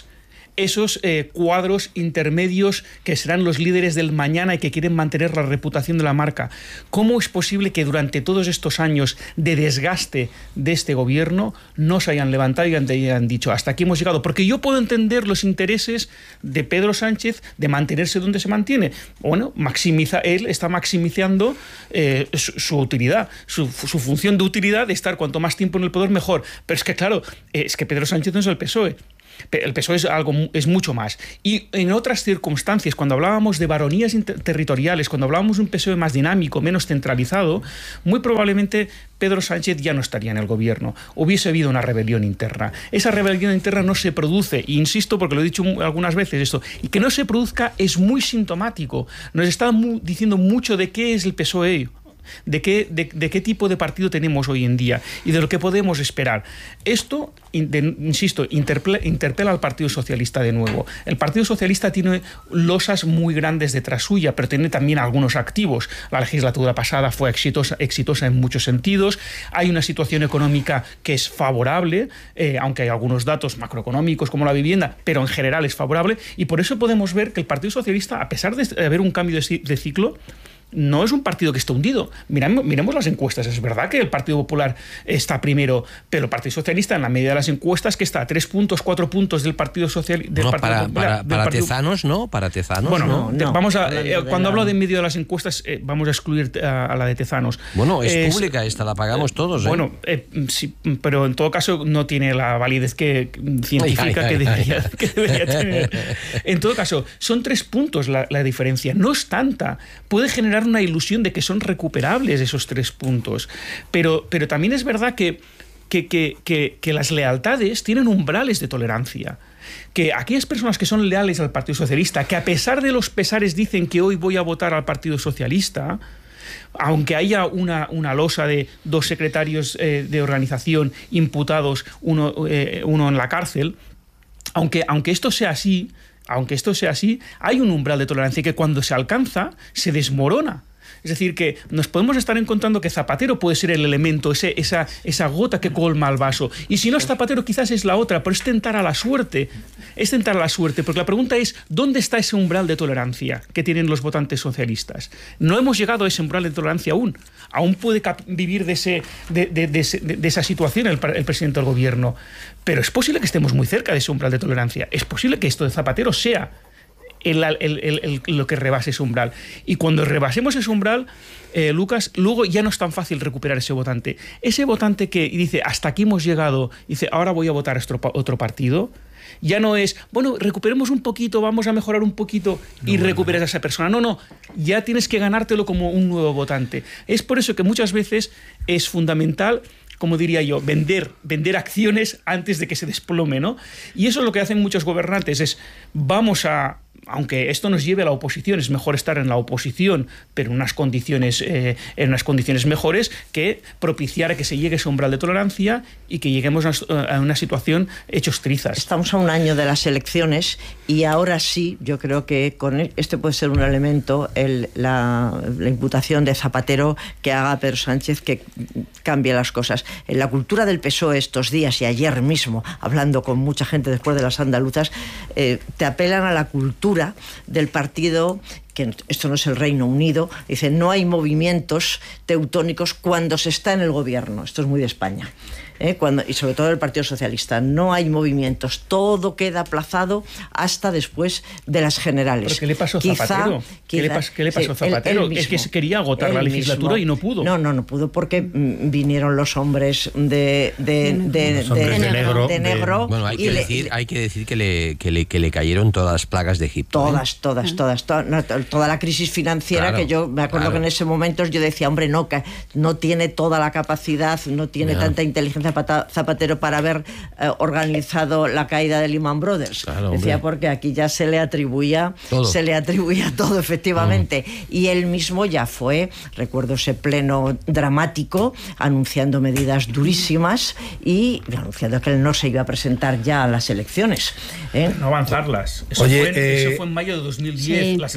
esos eh, cuadros intermedios que serán los líderes del mañana y que quieren mantener la reputación de la marca. ¿Cómo es posible que durante todos estos años de desgaste de este gobierno no se hayan levantado y hayan dicho hasta aquí hemos llegado? Porque yo puedo entender los intereses de Pedro Sánchez de mantenerse donde se mantiene. Bueno, maximiza, él está maximizando eh, su, su utilidad, su, su función de utilidad de estar cuanto más tiempo en el poder mejor. Pero es que claro, eh, es que Pedro Sánchez no es el P S O E. El P S O E es algo, es mucho más. Y en otras circunstancias, cuando hablábamos de baronías territoriales, cuando hablábamos de un P S O E más dinámico, menos centralizado, muy probablemente Pedro Sánchez ya no estaría en el gobierno. Hubiese habido una rebelión interna. Esa rebelión interna no se produce, e insisto porque lo he dicho algunas veces esto, y que no se produzca es muy sintomático. Nos está muy, diciendo mucho de qué es el P S O E. De qué, de, de qué tipo de partido tenemos hoy en día y de lo que podemos esperar. Esto, de, insisto, interpela, interpela al Partido Socialista de nuevo. El Partido Socialista tiene losas muy grandes detrás suya, pero tiene también algunos activos. La legislatura pasada fue exitosa, exitosa en muchos sentidos. Hay una situación económica que es favorable, eh, aunque hay algunos datos macroeconómicos como la vivienda, pero en general es favorable, y por eso podemos ver que el Partido Socialista, a pesar de haber un cambio de, de ciclo, no es un partido que está hundido. Miremos, miremos las encuestas. Es verdad que el Partido Popular está primero, pero el Partido Socialista, en la medida de las encuestas, que está a tres puntos, cuatro puntos del Partido Socialista. No, para, para, para partido... Tezanos, ¿no? Para Tezanos, bueno, no. no. Vamos a, eh, cuando hablo de en medio de las encuestas, eh, vamos a excluir a, a la de Tezanos. Bueno, es eh, pública esta, la pagamos todos. ¿eh? Bueno, eh, sí, pero en todo caso no tiene la validez que, científica ay, ay, que, debería, ay, que debería tener. En todo caso, son tres puntos la, la diferencia. No es tanta. Puede generar una ilusión de que son recuperables esos tres puntos. Pero, pero también es verdad que, que, que, que, que las lealtades tienen umbrales de tolerancia. Que aquellas personas que son leales al Partido Socialista, que a pesar de los pesares dicen que hoy voy a votar al Partido Socialista, aunque haya una, una losa de dos secretarios eh, de organización imputados, uno, eh, uno en la cárcel, aunque, aunque esto sea así, aunque esto sea así, hay un umbral de tolerancia que cuando se alcanza se desmorona. Es decir, que nos podemos estar encontrando que Zapatero puede ser el elemento, ese, esa, esa gota que colma el vaso. Y si no es Zapatero, quizás es la otra, pero es tentar a la suerte. Es tentar a la suerte, porque la pregunta es, ¿dónde está ese umbral de tolerancia que tienen los votantes socialistas? No hemos llegado a ese umbral de tolerancia aún. Aún puede vivir de, ese, de, de, de, de, de esa situación el, el presidente del gobierno. Pero es posible que estemos muy cerca de ese umbral de tolerancia. Es posible que esto de Zapatero sea El, el, el, el, lo que rebase ese umbral. Y cuando rebasemos ese umbral, eh, Lucas, luego ya no es tan fácil recuperar ese votante. Ese votante que dice, hasta aquí hemos llegado, dice, ahora voy a votar a otro, otro partido, ya no es, bueno, recuperemos un poquito, vamos a mejorar un poquito y no, recuperas a esa persona. No, no, ya tienes que ganártelo como un nuevo votante. Es por eso que muchas veces es fundamental, como diría yo, vender, vender acciones antes de que se desplome, ¿no? Y eso es lo que hacen muchos gobernantes, es vamos a... Aunque esto nos lleve a la oposición, es mejor estar en la oposición, pero en unas condiciones, eh, en unas condiciones mejores, que propiciar a que se llegue ese umbral de tolerancia y que lleguemos a una situación hechos trizas. Estamos a un año de las elecciones y ahora sí, yo creo que con este puede ser un elemento, el, la, la imputación de Zapatero que haga a Pedro Sánchez que cambie las cosas. En la cultura del P S O E estos días y ayer mismo, hablando con mucha gente después de las andaluzas, eh, te apelan a la cultura del partido, que esto no es el Reino Unido, dice, no hay movimientos teutónicos cuando se está en el gobierno. Esto es muy de España. ¿eh? Cuando, y sobre todo del Partido Socialista, no hay movimientos, todo queda aplazado hasta después de las generales. ¿Pero qué le pasó a Zapatero? Quizá, ¿Qué, le pas, ¿Qué le pasó a Zapatero? Él, él mismo, es que quería agotar la legislatura mismo. Y no pudo. No, no, no pudo porque mm, vinieron los hombres de, de, de, los hombres de, de, de negro. De negro de, bueno, hay que, le, decir, hay que decir que le, que, le, que le cayeron todas las plagas de Egipto. Todas, ¿eh? todas, todas, todas, no, toda la crisis financiera, claro, que yo me acuerdo claro. que en ese momento yo decía, hombre, no, que no tiene toda la capacidad, no tiene no. tanta inteligencia Zapatero para haber eh, organizado la caída de Lehman Brothers. Claro, decía, hombre. Porque aquí ya se le atribuía todo. se le atribuía todo, efectivamente. Mm. Y él mismo ya fue, recuerdo ese pleno dramático, anunciando medidas durísimas y anunciando que él no se iba a presentar ya a las elecciones. ¿eh? No avanzarlas. Eso, Oye, fue, en, eh, eso fue en mayo de dos mil diez, sí. las elecciones no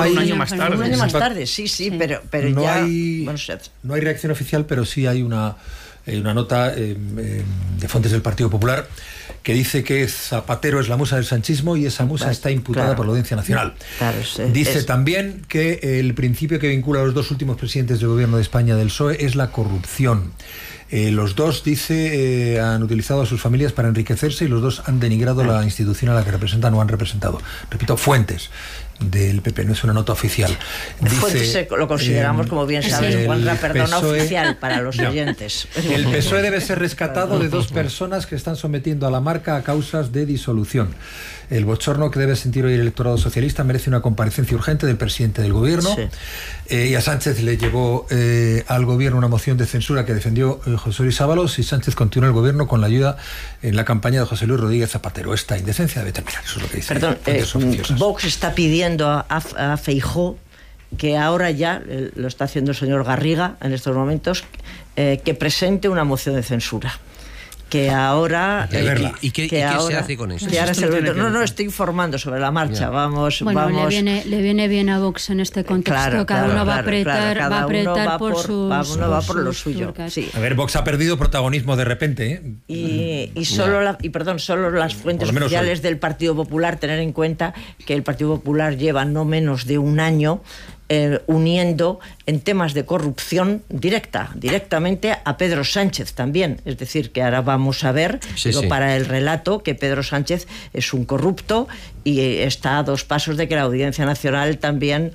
hay, un año más tarde. Un año más tarde, sí, sí, sí. pero, pero no ya... Hay, bueno, no hay reacción oficial, pero sí hay una, eh, una nota eh, eh, de fuentes del Partido Popular que dice que Zapatero es la musa del sanchismo y esa musa está imputada claro, por la Audiencia Nacional. Claro, es, dice es, también que el principio que vincula a los dos últimos presidentes del gobierno de España del P S O E es la corrupción. Eh, los dos, dice, eh, han utilizado a sus familias para enriquecerse y los dos han denigrado la institución a la que representan o han representado. Repito, fuentes del P P, no es una nota oficial. Dice, fuentes lo consideramos, eh, como bien sabes, Juanra, perdona, P S O E, oficial para los no. oyentes. El P S O E debe ser rescatado de dos personas que están sometiendo a la marca a causas de disolución. El bochorno que debe sentir hoy el electorado socialista merece una comparecencia urgente del presidente del gobierno. Sí. Eh, y a Sánchez le llevó eh, al gobierno una moción de censura que defendió eh, José Luis Ábalos, y Sánchez continúa el gobierno con la ayuda en la campaña de José Luis Rodríguez Zapatero. Esta indecencia debe terminar, eso es lo que dice. Perdón, eh, Vox está pidiendo a, a, a Feijóo, que ahora ya eh, lo está haciendo el señor Garriga en estos momentos, eh, que presente una moción de censura. Que ahora... Eh, ¿Y, y qué, que ¿y ahora, qué se hace con eso? Que ahora se lo, no, no, estoy informando sobre la marcha. Yeah. Vamos, bueno, vamos... Le viene, le viene bien a Vox en este contexto. Claro, cada claro, uno va a apretar, claro, va a apretar va por, por sus... Va, uno va por lo suyo. Sí. A ver, Vox ha perdido protagonismo de repente. ¿eh? Y, y, solo la, y perdón, solo las fuentes oficiales del Partido Popular, tener en cuenta que el Partido Popular lleva no menos de un año Eh, uniendo en temas de corrupción directa, directamente a Pedro Sánchez también. Es decir, que ahora vamos a ver, sí, digo, sí. para el relato, que Pedro Sánchez es un corrupto y está a dos pasos de que la Audiencia Nacional también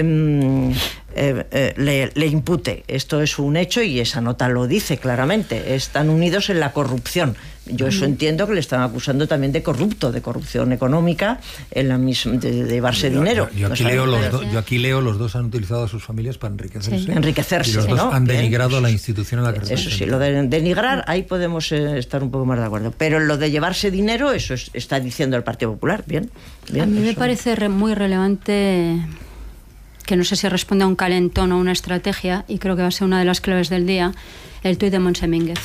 eh, eh, eh, le, le impute. Esto es un hecho y esa nota lo dice claramente. Están unidos en la corrupción. Yo eso entiendo que le están acusando también de corrupto, de corrupción económica, en la misma, de, de llevarse yo, dinero. Yo, yo, aquí leo los do, yo aquí leo los dos han utilizado a sus familias para enriquecerse. Sí. Enriquecerse, y los dos ¿no? han denigrado Bien. la institución a la que Eso sí, lo de denigrar, ahí podemos eh, estar un poco más de acuerdo. Pero lo de llevarse dinero, eso es, está diciendo el Partido Popular. Bien. bien a mí eso. me parece re, muy relevante, que no sé si responde a un calentón o una estrategia, y creo que va a ser una de las claves del día, el tuit de Montse Mínguez.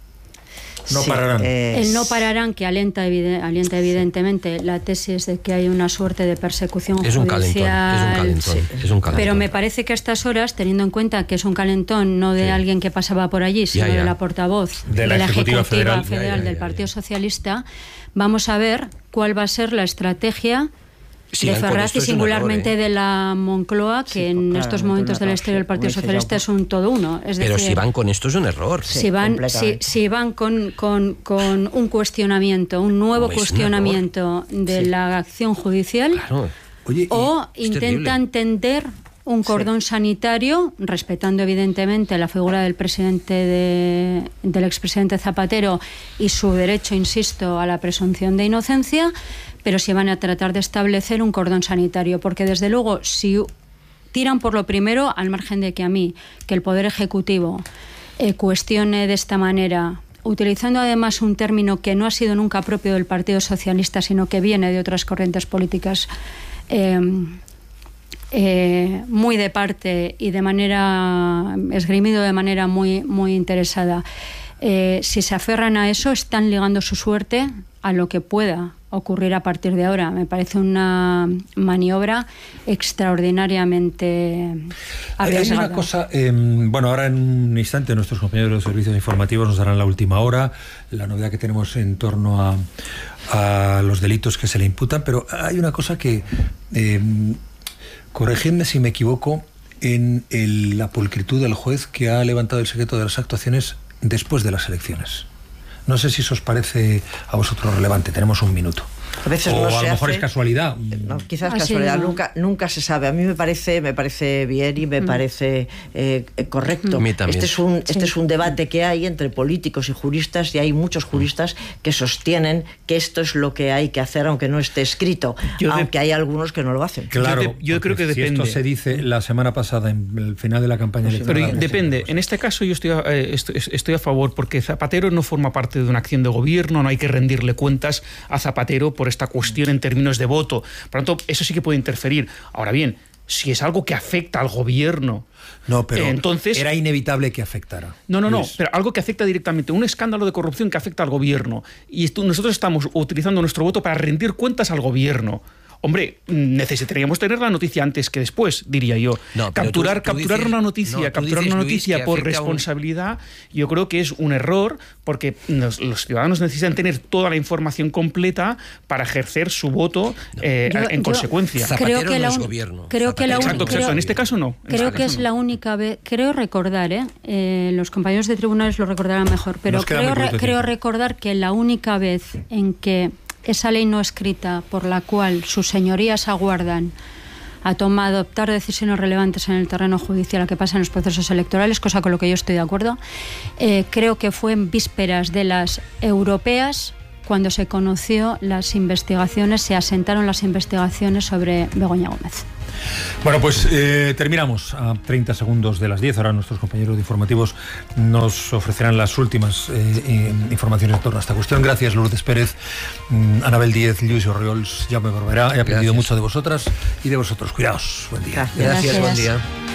No sí, pararán. Eh, el no pararán, que alienta, evide, alienta evidentemente sí. la tesis de que hay una suerte de persecución es un judicial. Calentón, es un calentón, sí. es un calentón. Pero me parece que a estas horas, teniendo en cuenta que es un calentón no de sí. alguien que pasaba por allí, sino ya, ya. de la portavoz de la, de la Ejecutiva, Ejecutiva Federal, Federal ya, ya, ya, del Partido Socialista, vamos a ver cuál va a ser la estrategia Sigan de Ferraz y singularmente error, ¿eh? de la Moncloa, que sí, en claro, estos momentos de la historia del Partido Socialista es un todo uno. Es Pero decir, si van con esto es un error. Si van, si, si van con, con, con un cuestionamiento, un nuevo no, cuestionamiento de sí. la acción judicial, claro. Oye, o intentan tender un cordón sí. sanitario, respetando evidentemente la figura del presidente de, del expresidente Zapatero y su derecho, insisto, a la presunción de inocencia, pero si van a tratar de establecer un cordón sanitario, porque desde luego si tiran por lo primero, al margen de que a mí, que el Poder Ejecutivo eh, cuestione de esta manera, utilizando además un término que no ha sido nunca propio del Partido Socialista, sino que viene de otras corrientes políticas, eh, eh, muy de parte y de manera esgrimido de manera muy, muy interesada. Eh, si se aferran a eso, están ligando su suerte a lo que pueda ocurrir a partir de ahora. Me parece una maniobra extraordinariamente arriesgada. Hay una cosa, eh, bueno, ahora en un instante nuestros compañeros de los servicios informativos nos darán la última hora, la novedad que tenemos en torno a, a los delitos que se le imputan, pero hay una cosa que, eh, corregidme si me equivoco, en el, la pulcritud del juez que ha levantado el secreto de las actuaciones después de las elecciones. No sé si eso os parece a vosotros relevante. Tenemos un minuto. A veces o no a se lo mejor hace, es casualidad. No, quizás ah, casualidad. Sí, no. Nunca, nunca se sabe. A mí me parece, me parece bien y me mm. parece eh, correcto. Mm. Este es un, este sí. es un debate que hay entre políticos y juristas, y hay muchos juristas que sostienen que esto es lo que hay que hacer, aunque no esté escrito, yo aunque de... hay algunos que no lo hacen. Claro, yo, de, yo creo que si depende. Esto se dice la semana pasada, en el final de la campaña electoral. Pero depende. En este caso yo estoy a, eh, estoy, estoy a favor, porque Zapatero no forma parte de una acción de gobierno, no hay que rendirle cuentas a Zapatero por esta cuestión en términos de voto. Por lo tanto, eso sí que puede interferir. Ahora bien, si es algo que afecta al gobierno... No, pero eh, entonces, era inevitable que afectara. No, no, no, Luis. pero algo que afecta directamente, un escándalo de corrupción que afecta al gobierno. Y esto, nosotros estamos utilizando nuestro voto para rendir cuentas al gobierno. Hombre, necesitaríamos tener la noticia antes que después, diría yo. No, capturar tú, tú capturar dices, una noticia, no, capturar dices, una Luis, noticia por responsabilidad, un... yo creo que es un error, porque los, los ciudadanos necesitan tener toda la información completa para ejercer su voto no. eh, yo, en yo consecuencia. Zapatero creo que no la es un... gobierno. Creo que la exacto, creo, exacto. En este caso no. Creo este que caso es no. la única vez. Creo recordar, ¿eh? Eh, los compañeros de tribunales lo recordarán mejor, pero creo, re, creo recordar que la única vez en que esa ley no escrita por la cual sus señorías aguardan a tomar, adoptar decisiones relevantes en el terreno judicial a que pasa en los procesos electorales, cosa con lo que yo estoy de acuerdo, eh, creo que fue en vísperas de las europeas cuando se conoció las investigaciones, se asentaron las investigaciones sobre Begoña Gómez. Bueno, pues eh, terminamos a treinta segundos de las diez. Ahora nuestros compañeros de informativos nos ofrecerán las últimas eh, informaciones en torno a esta cuestión. Gracias, Lourdes Pérez, mm, Anabel Díez, Luis Orriols, Jaume Barberá. He aprendido Gracias. mucho de vosotras y de vosotros. Cuidaos. Buen día. Gracias, Gracias. Buen día.